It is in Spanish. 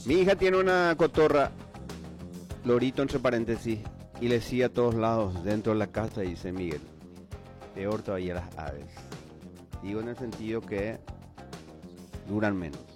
Mi hija tiene una cotorra, lorito entre paréntesis, y le sigue a todos lados dentro de la casa, dice Miguel. Peor todavía las aves. Digo en el sentido que duran menos.